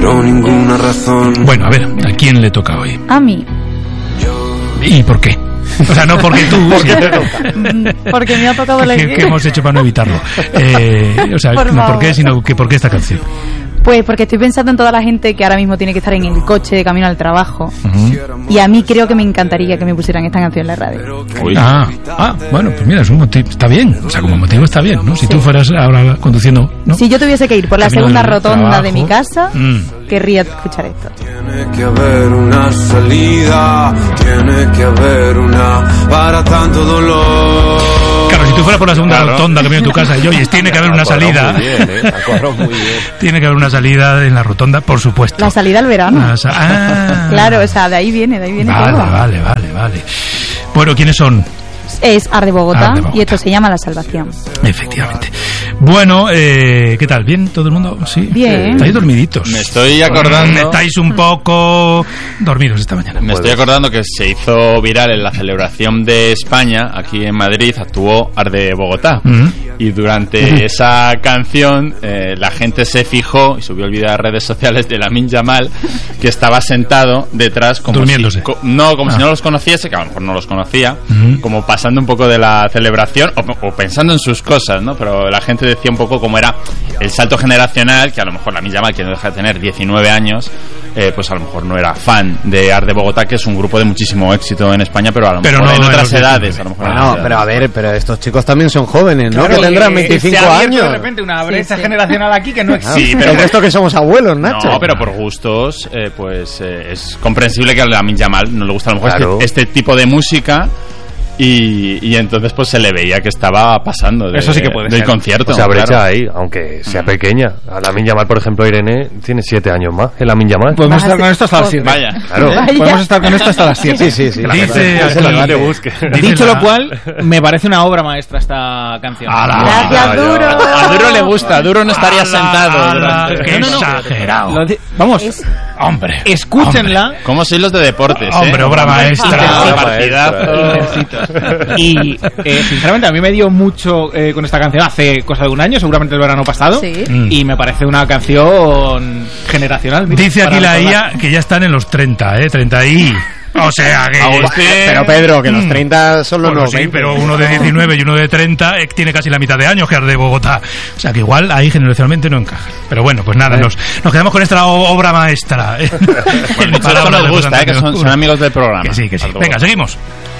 pero ninguna razón. Bueno, a ver, ¿a quién le toca hoy? A mí. ¿Y por qué? O sea, no porque tú, porque me ha tocado elegir. ¿Qué hemos hecho para no evitarlo? O sea, no por qué, sino que por qué esta canción. Pues porque estoy pensando en toda la gente que ahora mismo tiene que estar en el coche de camino al trabajo. Y a mí creo que me encantaría que me pusieran esta canción en la radio. Bueno, pues mira, es un motivo, está bien. O sea, como motivo está bien, ¿no? Si tú fueras ahora conduciendo, ¿no? Si yo tuviese que ir por la camino segunda del rotonda trabajo, de mi casa, querría escuchar esto. Tiene que haber una salida, tiene que haber una para tanto dolor. Claro, si tú fueras por la segunda rotonda que viene en tu casa y oyes, tiene que haber una salida. Muy bien. Tiene que haber una salida en la rotonda, por supuesto. La salida al verano. Claro, o sea, de ahí viene vale, todo. Vale. Bueno, ¿quiénes son? Es Art de Bogotá, y esto se llama La Salvación. Efectivamente. Bueno, ¿qué tal? ¿Bien todo el mundo? Sí. Bien. ¿Estáis dormiditos? Me estoy acordando. Estáis un poco dormidos esta mañana. Me estoy acordando que se hizo viral en la celebración de España, aquí en Madrid, actuó Art de Bogotá. Y durante esa canción, la gente se fijó y subió el vídeo a las redes sociales de Lamine Yamal, que estaba sentado detrás como durmiéndose. si no los conociese, que a lo mejor no los conocía, como pasando un poco de la celebración o pensando en sus cosas, ¿no? Pero la gente decía un poco cómo era el salto generacional, que a lo mejor Lamine Yamal, que no deja de tener 19 años, pues a lo mejor no era fan de Art de Bogotá, que es un grupo de muchísimo éxito en España, pero a lo mejor en otras edades. Pero a ver, pero estos chicos también son jóvenes, ¿no? Claro, que tendrán 25 años. De repente una brecha generacional aquí que no existe. Sí, pero el resto que somos abuelos, Nacho. No, pero por gustos, es comprensible que a Lamine Yamal no le gusta a lo mejor este tipo de música. Y entonces pues se le veía que estaba pasando eso sí que puede del ser. concierto. O sea, brecha ahí, aunque sea pequeña. A Lamine Yamal, por ejemplo, Irene tiene 7 años más. El Lamine Yamal. Podemos estar con esto hasta las 7. Vaya. Claro. Podemos estar con esto hasta las 7. Sí. Dicho lo cual, me parece una obra maestra esta canción. Gracias, Duro. A Duro le gusta. Duro no estaría sentado. ¡Qué exagerado! Vamos. Hombre. Escúchenla. ¿Cómo sois los de deportes? Hombre, obra maestra. Partidazo. Y sinceramente a mí me dio mucho con esta canción hace cosa de un año, seguramente el verano pasado. Sí. Y me parece una canción generacional. Dice aquí la IA que ya están en los 30, 30 y... O sea que... Pero Pedro, que los 30 son los bueno, nuevos. sí, pero uno de 19 y uno de 30 tiene casi la mitad de años que Art de Bogotá. O sea que igual ahí generacionalmente no encaja. Pero bueno, pues nada, nos quedamos con esta obra maestra. Bueno, nos gusta, que son amigos del programa. Que sí. Venga, seguimos.